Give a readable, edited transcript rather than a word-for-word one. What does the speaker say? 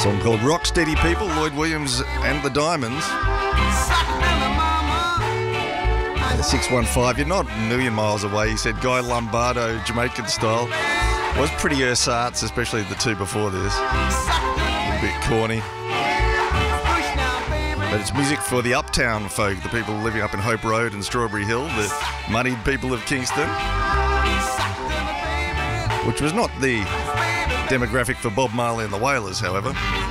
Song called Rocksteady People, Lloyd Williams and the Diamonds. 615, you're not a million miles away. He said Guy Lombardo, Jamaican style. Was pretty ersatz, especially the two before this. A bit corny. But it's music for the uptown folk, the people living up in Hope Road and Strawberry Hill, the moneyed people of Kingston. Which was not the demographic for Bob Marley and the Wailers, however.